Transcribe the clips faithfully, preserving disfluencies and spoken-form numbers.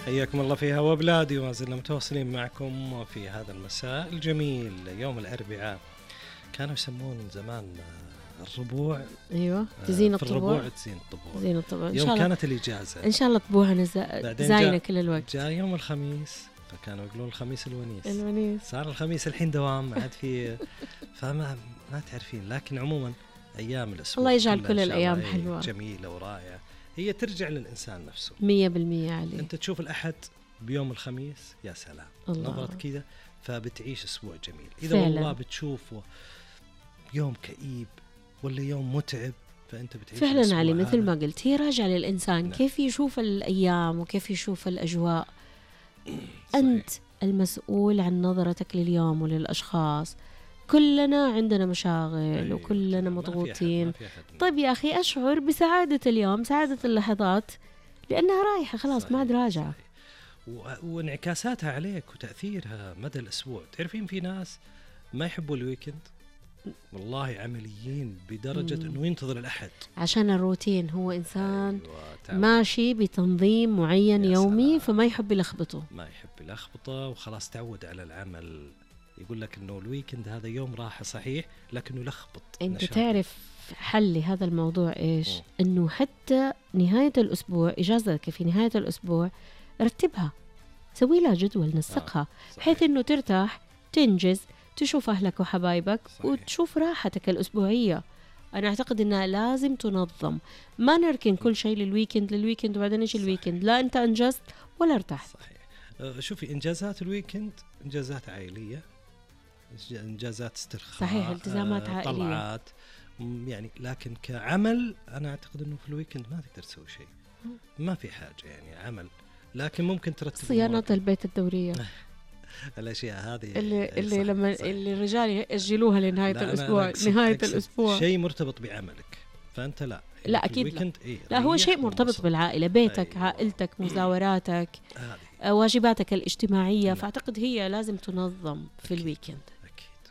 حياكم الله في هوا بلادي، وما زلنا متواصلين معكم في هذا المساء الجميل يوم الأربعاء. كانوا يسمون زمان الربوع، ايوه تزين الطبوع، الربوع تزين الطبوع، تزين الطبوع. يوم كانت الإجازة ان شاء الله طبوعنا زاينة كل الوقت. جاء يوم الخميس فكانوا يقولون الخميس الونيس. الونيس صار الخميس الحين دوام عاد في فما ما تعرفين، لكن عموما أيام الأسبوع الله يجعل كل الأيام حلوة جميلة ورائعة. هي ترجع للإنسان نفسه مية بالمية علي. أنت تشوف الأحد بيوم الخميس يا سلام نظرت كذا فبتعيش أسبوع جميل. إذا فعلا. والله بتشوفه يوم كئيب ولا يوم متعب فأنت بتعيش فعلا علي مثل ما قلت هي راجعة للإنسان. نعم. كيف يشوف الأيام وكيف يشوف الأجواء. أنت المسؤول عن نظرتك لليوم وللأشخاص. كلنا عندنا مشاغل وكلنا مضغوطين. طيب يا أخي أشعر بسعادة اليوم، سعادة اللحظات، لأنها رايحة خلاص ما عاد راجعة، وانعكاساتها عليك وتأثيرها مدى الأسبوع. تعرفين في ناس ما يحبوا الويكند والله عمليين بدرجة مم. أنه ينتظر الأحد عشان الروتين. هو إنسان أيوة ماشي بتنظيم معين يومي سلام. فما يحب يلخبطه ما يحب يلخبطه وخلاص تعود على العمل. يقول لك إنه الويكند هذا يوم راحة صحيح لكنه يلخبط. أنت نشاط. تعرف حل هذا الموضوع إيش؟ مم. إنه حتى نهاية الأسبوع إجازتك في نهاية الأسبوع رتبها، سوي لها جدول نسقها آه. بحيث إنه ترتاح تنجز تشوف أهلك وحبايبك صحيح. وتشوف راحتك الأسبوعية. أنا أعتقد إنها لازم تنظم، ما نركن كل شيء للويكند للويكند وبعدين إيش الويكند لا أنت أنجزت ولا ارتحت. صحيح. أه شوفي إنجازات الويكند إنجازات عائلية، إنجازات استرخاء صحيح، التزامات عائلية طلعات يعني. لكن كعمل أنا أعتقد إنه في الويكند ما تقدر تسوي شيء، ما في حاجة يعني عمل، لكن ممكن ترتب صيانة البيت الدورية الأشياء هذه اللي اللي لما صحيح. اللي الرجال يأجلوها لنهاية الأسبوع. نهاية الأسبوع شيء مرتبط بعملك فأنت لا لا أكيد لا, إيه لا هو شيء مرتبط ومصر. بالعائلة، بيتك أيوة. عائلتك مزاوراتك آه واجباتك الاجتماعية. م. فأعتقد هي لازم تنظم في أكيد. الويكند أكيد.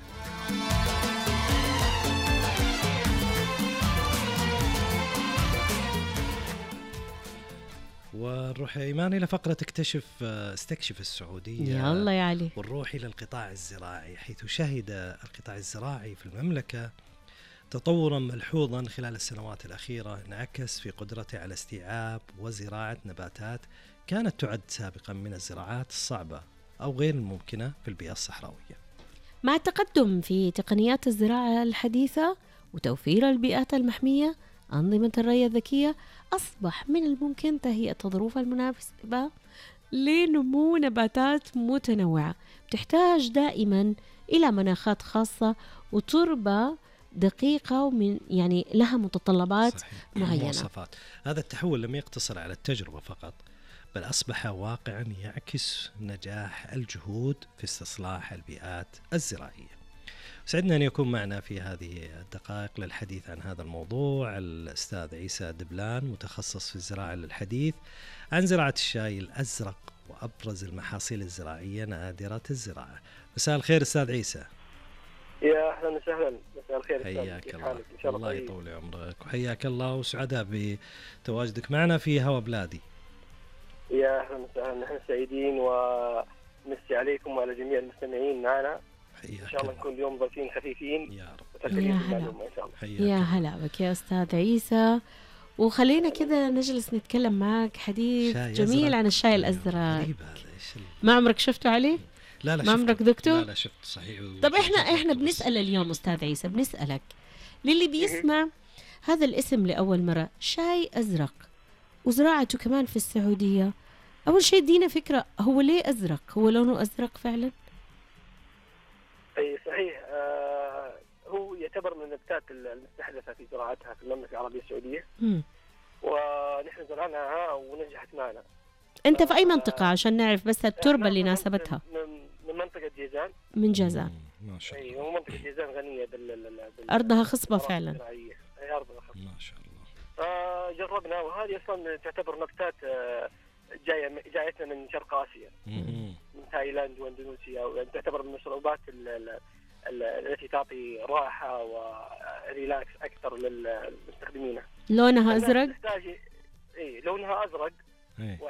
ونروح إيمان إلى فقرة تكتشف استكشف السعودية. يلا يا علي. ونروح إلى القطاع الزراعي، حيث شهد القطاع الزراعي في المملكة تطورا ملحوظا خلال السنوات الأخيرة انعكس في قدرته على استيعاب وزراعة نباتات كانت تعد سابقا من الزراعات الصعبة أو غير الممكنة في البيئة الصحراوية. مع التقدم في تقنيات الزراعة الحديثة وتوفير البيئات المحمية أنظمة الري الذكية، أصبح من الممكن تهيئة الظروف المناسبة لنمو نباتات متنوعة بتحتاج دائما إلى مناخات خاصة وتربة دقيقة ومن يعني لها متطلبات صحيح. معينة. مواصفات. هذا التحول لم يقتصر على التجربة فقط، بل أصبح واقعا يعكس نجاح الجهود في استصلاح البيئات الزراعية. سعدنا أن يكون معنا في هذه الدقائق للحديث عن هذا الموضوع الأستاذ عيسى دبلان، متخصص في الزراعة للحديث عن زراعة الشاي الأزرق وأبرز المحاصيل الزراعية نادرة الزراعة. مساء الخير أستاذ عيسى. يا أهلا وسهلا. مساء الخير. حياك الله. الله يطول عمرك وحياك الله، وسعداء بتواجدك معنا في هوا بلادي. يا أهلا وسهلا، نحن سعيدين ونمسي عليكم وعلى جميع المستمعين معنا. إن شاء الله نكون اليوم ضيفين خفيفين يا رب. يا هلا يا هلا بك يا أستاذ عيسى. وخلينا كذا نجلس نتكلم معك حديث جميل عن الشاي الأزرق. ما عمرك شفته علي؟ لا لا ما عمرك ذقته؟ لا لا شفت صحيح. طب احنا احنا بنسأل اليوم أستاذ عيسى، بنسألك للي بيسمع هذا الاسم لأول مرة، شاي أزرق وزراعته كمان في السعودية، أول شيء دينا فكرة هو ليه أزرق؟ هو لونه أزرق فعلا؟ أي صحيح. آه هو يعتبر من النباتات المستحدثة في زراعتها في المملكة العربية السعودية. م. ونحن زرعناها ونجحت معنا. أنت في أي منطقة عشان نعرف بس التربة اللي ناسبتها؟ من, من منطقة جيزان. من جيزان. ما شاء الله. أي منطقة جيزان غنية بال, بال... أرضها خصبة فعلا. أي أرضها خصبة. ما شاء الله. فجربنا، وهذه أصلا تعتبر نباتات جاية جايتنا من شرق آسيا. من تايلاند واندونيسيا، وتعتبر من المشروبات التي تعطي راحة وريلاكس أكثر للمستخدمين. لونها أزرق؟ تحتاج إيه لونها أزرق. إيه.